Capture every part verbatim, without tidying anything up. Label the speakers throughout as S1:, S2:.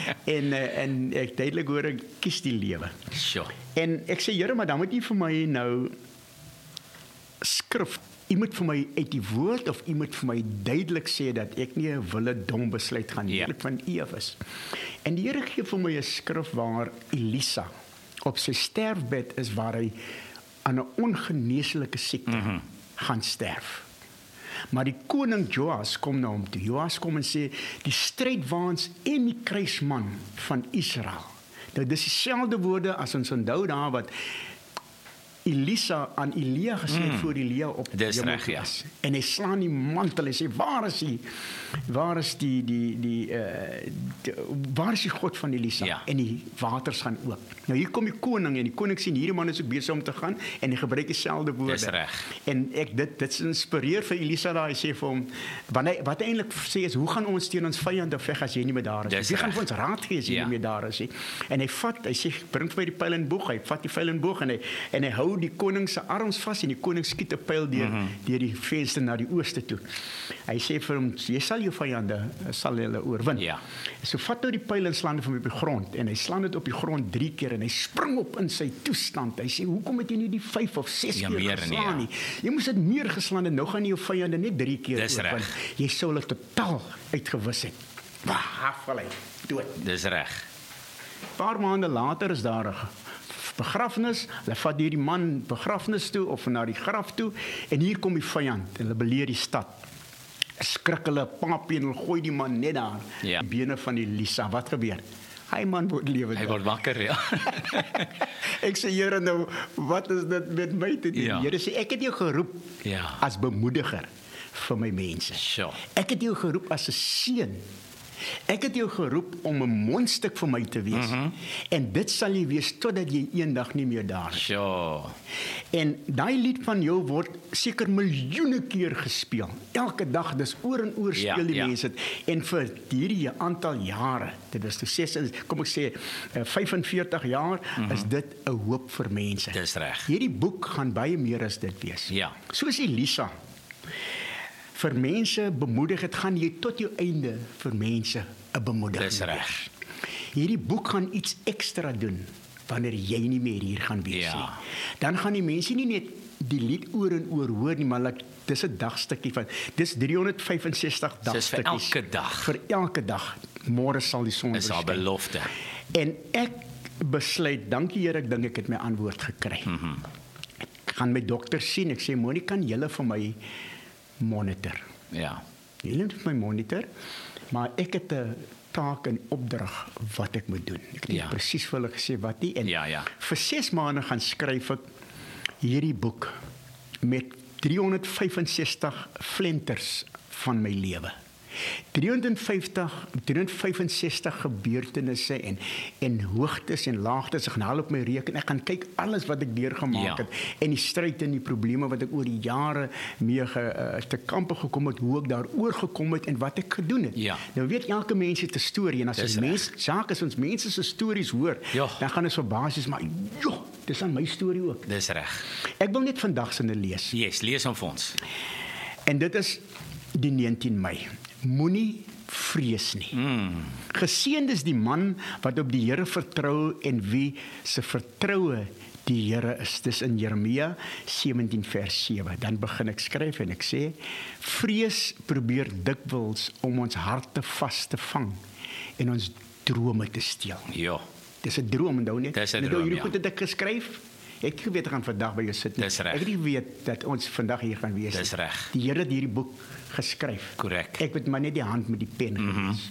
S1: en uh, en ek duidelik hoor ek kies die lewe.
S2: Sure.
S1: En ek sê Here, maar dan moet jy vir my nou skrif. U moet vir my uit die woord of u moet vir my duidelik sê dat ek nie 'n wille dom besluit gaan neem
S2: Yeah.
S1: van u af is. En die Here gee vir my 'n skrif waar Elisa op sy sterfbed is waar hy aan 'n ongeneeslike siekte mm-hmm. gaan sterf. Maar die koning Joas kom na hom toe. Joas kom en sê die strydwaans en die kruisman van Israel. Nou dis dieselfde woorde as ons onthou daar wat Elisa aan Elia gesê het mm. voor Elia op
S2: Dis reg, ja.
S1: En hy slaan die mantel en sê waar is hy? Waar is die die die uh die, waar is die God van Elisa?
S2: Ja.
S1: En die waters gaan oop. Nou hier kom die koning en die koning sien hierdie man is ook besig om te gaan en hy gebruik dieselfde woorde.
S2: Dis reg.
S1: En ek dit dit inspireer vir Elisa daar. Hy sê vir hom wanneer wat hy eintlik sê is hoe gaan ons teen ons vyande veg as jy nie meer daar is?
S2: Dis
S1: Wie gaan
S2: reg.
S1: vir ons raad gee as jy
S2: Ja.
S1: nie meer daar is nie? En hy vat, hy sê bring vir my die pyl en boog. Hy vat die pyl en boog en hy en hy hou die koning se arms vas en die koning skiet 'n pyl deur mm-hmm. deur die venster na die ooste toe. Hy sê vir hom jy sal jou vyande sal hulle oorwin.
S2: Ja.
S1: So vat nou die pyl en slaan dit van op die grond en hy slaan dit op die grond drie keer en hy spring op in sy toestand. Hy sê hoekom het jy nie die vyf of ses
S2: Ja,
S1: keer
S2: meer
S1: geslaan
S2: nie,
S1: nie? Jy moes dit meer geslaan en nou gaan jy jou vyande net drie keer
S2: Dis
S1: oorwin.
S2: reg.
S1: Jy sou hulle totaal uitgewis het. Wahafel hy dood.
S2: Dis reg.
S1: Paar maande later is daar 'n begrafnis. Hulle vat hierdie man begrafnis toe of na die graf toe en hier kom die vyand. Hulle beleer die stad. Skrik hulle papie en hulle gooi die man net daar.
S2: Ja.
S1: Die bene van Elisa. Wat gebeur? Hy man word lewend.
S2: Hy word wakker, ja.
S1: Ek sê Here nou, wat is dit met my te doen?
S2: Ja.
S1: Here sê ek het jou geroep
S2: Ja.
S1: as bemoediger vir my mense.
S2: Sure.
S1: Ek het jou geroep as 'n seun. Ek het jou geroep om 'n mondstuk vir my te wees. Mm-hmm. En dit sal jy wees totdat jy eendag nie meer daar is.
S2: Sure.
S1: En daai lied van jou word seker miljoene keer gespeel. Elke dag, dis oor en oor speel
S2: Ja,
S1: die
S2: ja.
S1: mense dit. En vir hierdie aantal jare, dit is toe ses, kom ek sê uh, vyfenveertig jaar, mm-hmm. is dit 'n hoop vir mense.
S2: Dis reg.
S1: Hierdie boek gaan baie meer as dit wees.
S2: Ja.
S1: Soos Elisa vir mense bemoedig het, gaan jy tot jou einde vir mense 'n bemoediging
S2: Dis reg.
S1: wees. Hierdie boek gaan iets ekstra doen wanneer jy nie meer hier gaan wees
S2: Ja.
S1: nie. Dan gaan die mense nie net die lied oor en oor hoor nie, maar like, dis 'n dagstukkie van dis driehonderdvyfensestig
S2: Dis vir
S1: dagstukkies.
S2: elke dag.
S1: Vir elke dag. Môre sal die son
S2: Is haar
S1: verskyn.
S2: belofte.
S1: En ek besluit, dankie Here, ek dink ek het my antwoord gekry. Mm-hmm. Ek gaan my dokter sien, ek sê Monica, kan julle vir my monitor.
S2: Ja.
S1: Julle moet my monitor, maar ek het 'n taak en opdrag wat ek moet doen. Ek het nie
S2: Ja.
S1: presies vir hulle gesê wat nie en
S2: Ja, ja.
S1: vir ses maande gaan skryf ek hierdie boek met driehonderdvyfensestig flenters van my lewe. driehonderdvyftig, driehonderdvyfensestig gebeurtenisse en en hoogtes en laagtes. Ek gaan al op my reken. Ek gaan kyk alles wat ek deurgemaak
S2: Ja.
S1: het en die stryd en die probleme wat ek oor die jare mee ge, uh, te kampe gekom het, hoe ek daaroor gekom het en wat ek gedoen het.
S2: Ja.
S1: Nou weet elke mens het 'n storie en as
S2: Dis
S1: ons mens, Jacques, as ons mense se stories hoor,
S2: Ja.
S1: dan gaan ons verbaas maar joh, dis aan my storie ook.
S2: Dis reg.
S1: Ek wil net vandag sinne lees.
S2: Yes, lees hom vir ons.
S1: En dit is die negentien Mei. Moenie vrees nie. Mm. Geseënd is die man wat op die Here vertrou en wie se vertroue die Here is. Dis in Jeremia sewentien vers sewe. Dan begin ek skryf en ek sê: vrees probeer dikwels om ons harte vas te vang en ons drome te steel.
S2: Ja.
S1: Dis 'n droom, onthou net.
S2: Dis 'n
S1: Onthou,
S2: droom,
S1: hierdie
S2: ja.
S1: goed het ek geskryf. Ek het geweet ek gaan vandag by jou sit nie.
S2: Dis reg.
S1: Ek het nie geweet dat ons vandag hier gaan wees nie.
S2: Dis reg.
S1: Die Here het hierdie boek geskryf.
S2: Korrek.
S1: Ek weet maar net die hand met die pen
S2: Mhm.
S1: gewees.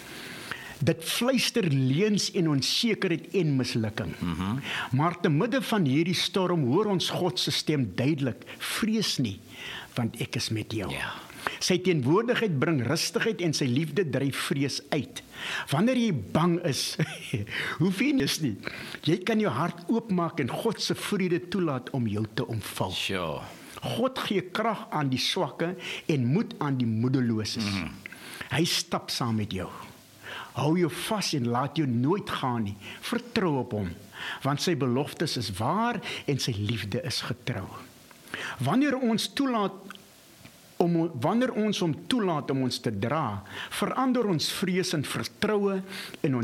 S1: Dit fluister leuns en onsekerheid en mislukking.
S2: Mhm.
S1: Maar te midde van hierdie storm hoor ons God se stem duidelik: vrees nie, want ek is met jou.
S2: Ja.
S1: Sy teenwoordigheid bring rustigheid en sy liefde dryf vrees uit. Wanneer jy bang is, hoef jy nie. Jy kan jou hart oopmaak en God se vrede toelaat om jou te omvou.
S2: Sure.
S1: God gee krag aan die swakke en moed aan die moedeloses. Mm-hmm. Hy stap saam met jou. Hou jou vas en laat jou nooit gaan nie. Vertrou op hom, want sy beloftes is waar en sy liefde is getrou. Wanneer ons toelaat om wanneer ons hom toelaat om ons te dra, verander ons vrees in vertroue en ons